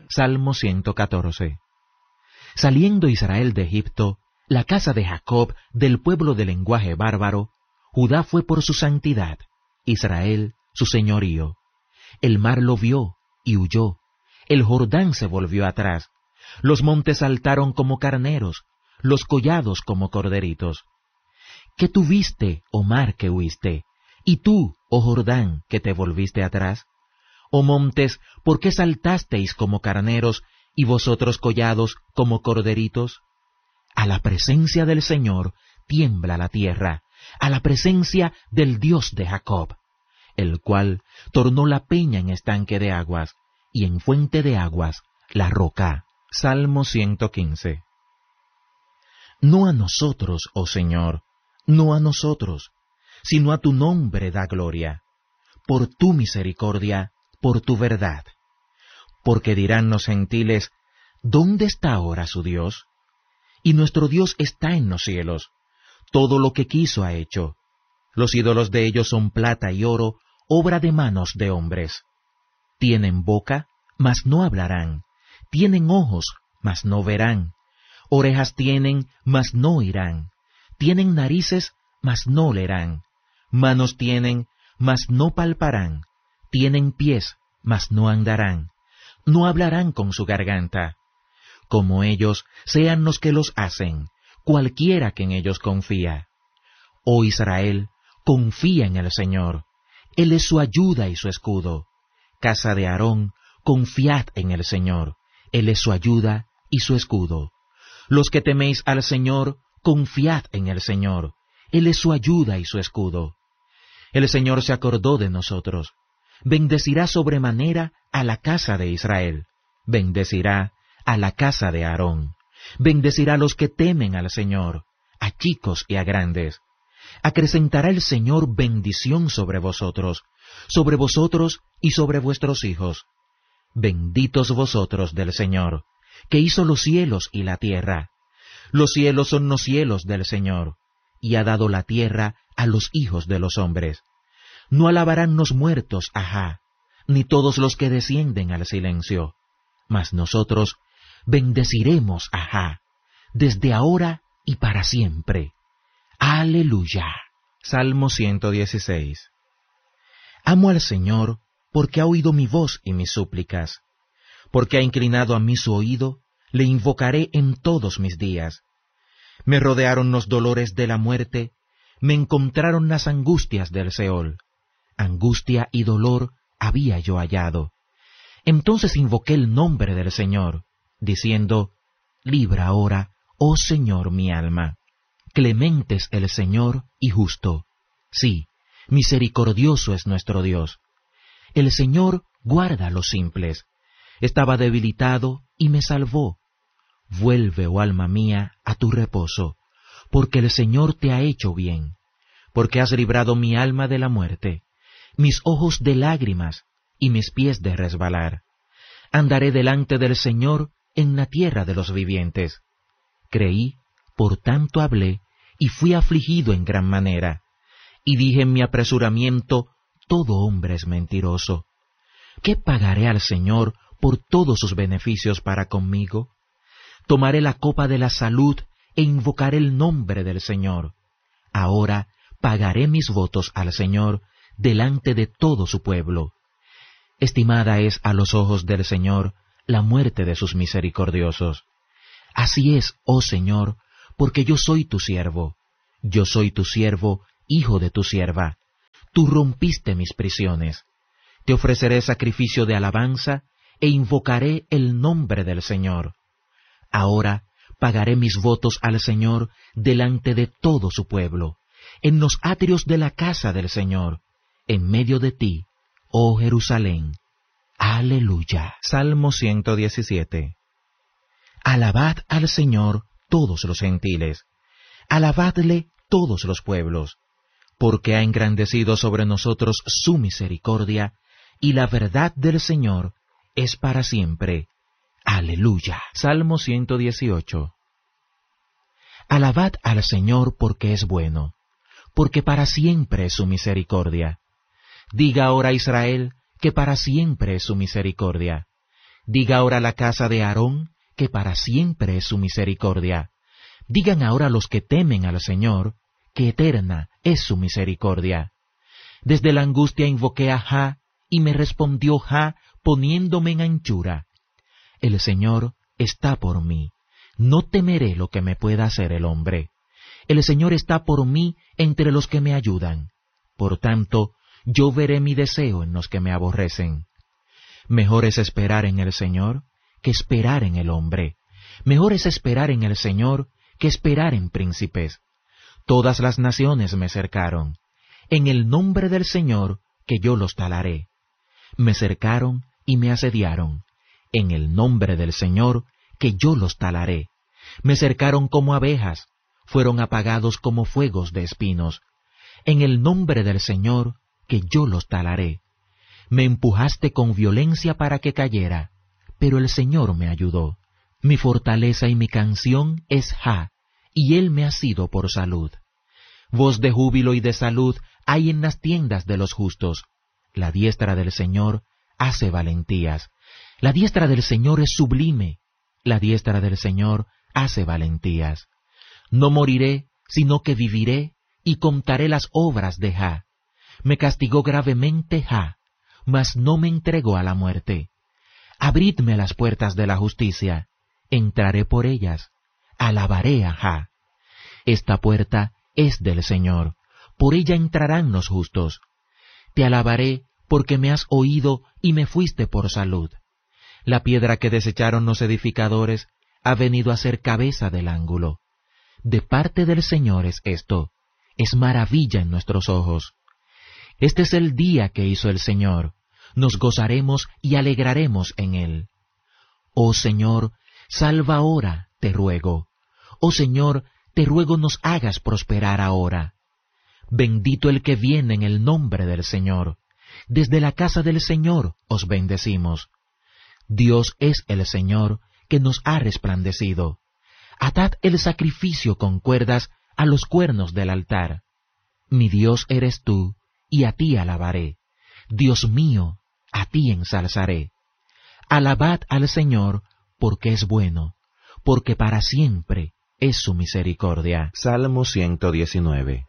Salmo 114. Saliendo Israel de Egipto, la casa de Jacob del pueblo de lenguaje bárbaro, Judá fue por su santidad, Israel su señorío. El mar lo vio y huyó, el Jordán se volvió atrás, los montes saltaron como carneros, los collados como corderitos. ¿Qué tuviste, oh mar, que huiste? Y tú, oh Jordán, que te volviste atrás. Oh montes, ¿por qué saltasteis como carneros, y vosotros collados como corderitos? A la presencia del Señor tiembla la tierra, a la presencia del Dios de Jacob, el cual tornó la peña en estanque de aguas, y en fuente de aguas la roca. Salmo 115. No a nosotros, oh Señor, no a nosotros, sino a tu nombre da gloria, por tu misericordia, por tu verdad. Porque dirán los gentiles, ¿dónde está ahora su Dios? Y nuestro Dios está en los cielos, todo lo que quiso ha hecho. Los ídolos de ellos son plata y oro, obra de manos de hombres. Tienen boca, mas no hablarán, tienen ojos, mas no verán, orejas tienen, mas no oirán, tienen narices, mas no olerán, manos tienen, mas no palparán, tienen pies, mas no andarán, no hablarán con su garganta. Como ellos sean los que los hacen, cualquiera que en ellos confía. Oh Israel, confía en el Señor, Él es su ayuda y su escudo. Casa de Aarón, confiad en el Señor, Él es su ayuda y su escudo. Los que teméis al Señor, confiad en el Señor, Él es su ayuda y su escudo. El Señor se acordó de nosotros. Bendecirá sobremanera a la casa de Israel, bendecirá a la casa de Aarón, bendecirá a los que temen al Señor, a chicos y a grandes. Acrecentará el Señor bendición sobre vosotros y sobre vuestros hijos. Benditos vosotros del Señor, que hizo los cielos y la tierra. Los cielos son los cielos del Señor, y ha dado la tierra a los hijos de los hombres. No alabarán los muertos, ajá, ni todos los que descienden al silencio. Mas nosotros bendeciremos, ajá, desde ahora y para siempre. Aleluya. Salmo 116. Amo al Señor porque ha oído mi voz y mis súplicas. Porque ha inclinado a mí su oído, le invocaré en todos mis días. Me rodearon los dolores de la muerte, me encontraron las angustias del Seol. Angustia y dolor había yo hallado. Entonces invoqué el nombre del Señor, diciendo, libra ahora, oh Señor, mi alma. Clemente es el Señor y justo. Sí, misericordioso es nuestro Dios. El Señor guarda a los simples. Estaba debilitado y me salvó. Vuelve, oh alma mía, a tu reposo, porque el Señor te ha hecho bien, porque has librado mi alma de la muerte, mis ojos de lágrimas y mis pies de resbalar. Andaré delante del Señor en la tierra de los vivientes. Creí, por tanto hablé, y fui afligido en gran manera. Y dije en mi apresuramiento, todo hombre es mentiroso. ¿Qué pagaré al Señor por todos sus beneficios para conmigo? Tomaré la copa de la salud e invocaré el nombre del Señor. Ahora pagaré mis votos al Señor delante de todo su pueblo. Estimada es a los ojos del Señor la muerte de sus misericordiosos. Así es, oh Señor, porque yo soy tu siervo, hijo de tu sierva. Tú rompiste mis prisiones. Te ofreceré sacrificio de alabanza e invocaré el nombre del Señor. Ahora pagaré mis votos al Señor delante de todo su pueblo, en los atrios de la casa del Señor, en medio de ti, oh Jerusalén. Aleluya. Salmo 117. Alabad al Señor todos los gentiles, alabadle todos los pueblos, porque ha engrandecido sobre nosotros su misericordia, y la verdad del Señor es para siempre. Aleluya. Salmo 118. Alabad al Señor porque es bueno, porque para siempre es su misericordia. Diga ahora Israel que para siempre es su misericordia. Diga ahora la casa de Aarón, que para siempre es su misericordia. Digan ahora los que temen al Señor, que eterna es su misericordia. Desde la angustia invoqué a Jah, y me respondió Jah, poniéndome en anchura. El Señor está por mí, no temeré lo que me pueda hacer el hombre. El Señor está por mí entre los que me ayudan. Por tanto, yo veré mi deseo en los que me aborrecen. Mejor es esperar en el Señor que esperar en el hombre. Mejor es esperar en el Señor que esperar en príncipes. Todas las naciones me cercaron. En el nombre del Señor que yo los talaré. Me cercaron y me asediaron. En el nombre del Señor que yo los talaré. Me cercaron como abejas, fueron apagados como fuegos de espinos. En el nombre del Señor que yo los talaré. Me empujaste con violencia para que cayera, pero el Señor me ayudó. Mi fortaleza y mi canción es Jah, y Él me ha sido por salud. Voz de júbilo y de salud hay en las tiendas de los justos. La diestra del Señor hace valentías. La diestra del Señor es sublime. La diestra del Señor hace valentías. No moriré, sino que viviré, y contaré las obras de Jah. Me castigó gravemente Jah, mas no me entregó a la muerte. Abridme las puertas de la justicia, entraré por ellas, alabaré a Jah. Esta puerta es del Señor, por ella entrarán los justos. Te alabaré porque me has oído y me fuiste por salud. La piedra que desecharon los edificadores ha venido a ser cabeza del ángulo. De parte del Señor es esto, es maravilla en nuestros ojos. Este es el día que hizo el Señor, nos gozaremos y alegraremos en él. Oh Señor, salva ahora, te ruego. Oh Señor, te ruego nos hagas prosperar ahora. Bendito el que viene en el nombre del Señor. Desde la casa del Señor os bendecimos. Dios es el Señor que nos ha resplandecido. Atad el sacrificio con cuerdas a los cuernos del altar. Mi Dios eres tú, y a ti alabaré. Dios mío, a ti ensalzaré. Alabad al Señor, porque es bueno, porque para siempre es su misericordia. Salmo 119.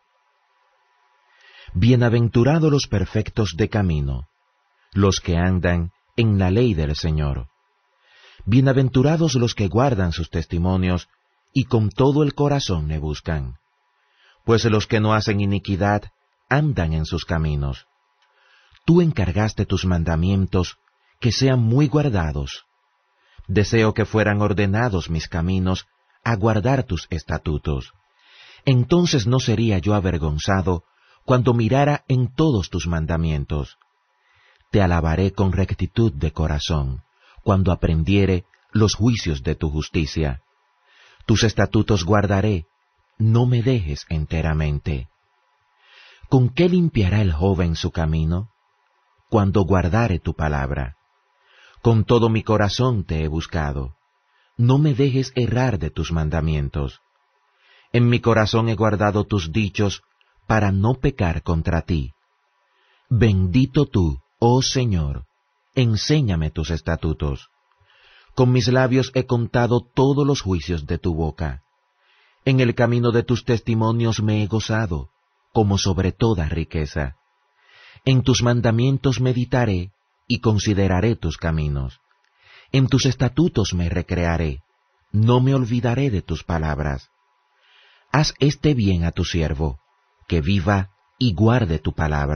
Bienaventurados los perfectos de camino, los que andan en la ley del Señor. Bienaventurados los que guardan sus testimonios y con todo el corazón le buscan. Pues los que no hacen iniquidad andan en sus caminos. Tú encargaste tus mandamientos que sean muy guardados. Deseo que fueran ordenados mis caminos a guardar tus estatutos. Entonces no sería yo avergonzado cuando mirara en todos tus mandamientos. Te alabaré con rectitud de corazón, cuando aprendiere los juicios de tu justicia. Tus estatutos guardaré, no me dejes enteramente. ¿Con qué limpiará el joven su camino? Cuando guardare tu palabra. Con todo mi corazón te he buscado. No me dejes errar de tus mandamientos. En mi corazón he guardado tus dichos para no pecar contra ti. Bendito tú, oh Señor, enséñame tus estatutos. Con mis labios he contado todos los juicios de tu boca. En el camino de tus testimonios me he gozado, como sobre toda riqueza. En tus mandamientos meditaré y consideraré tus caminos. En tus estatutos me recrearé, no me olvidaré de tus palabras. Haz este bien a tu siervo, que viva y guarde tu palabra.